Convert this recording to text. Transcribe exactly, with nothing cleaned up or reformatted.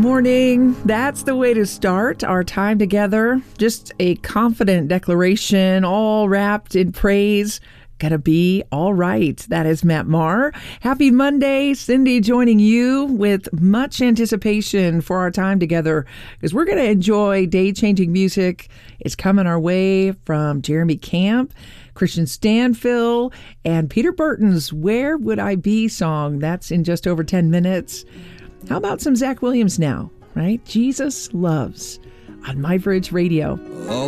morning. That's the way to start our time together. Just a confident declaration, all wrapped in praise. Gonna be all right. That is Matt Maher. Happy Monday. Cindy joining you with much anticipation for our time together because we're going to enjoy day-changing music. It's coming our way from Jeremy Camp, Christian Stanfill, and Peter Burton's Where Would I Be song. That's in just over ten minutes. How about some Zach Williams now, right? Jesus Loves on My Bridge Radio.